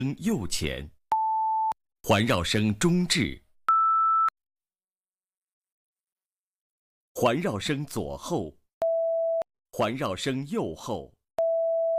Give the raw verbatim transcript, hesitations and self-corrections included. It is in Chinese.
声右前，环绕声中置，环绕声左后，环绕声右后。